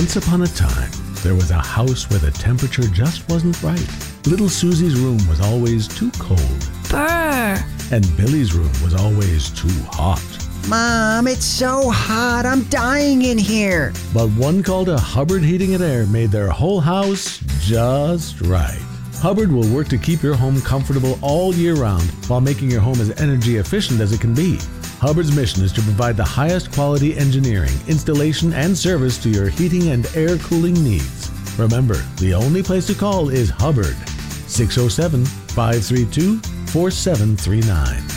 Once upon a time, there was a house where the temperature just wasn't right. Little Susie's room was always too cold. Brr! And Billy's room was always too hot. Mom, it's so hot. I'm dying in here. But one called a Hubbard Heating and Air made their whole house just right. Hubbard will work to keep your home comfortable all year round while making your home as energy efficient as it can be. Hubbard's mission is to provide the highest quality engineering, installation, and service to your heating and air cooling needs. Remember, the only place to call is Hubbard, 607-532-4739.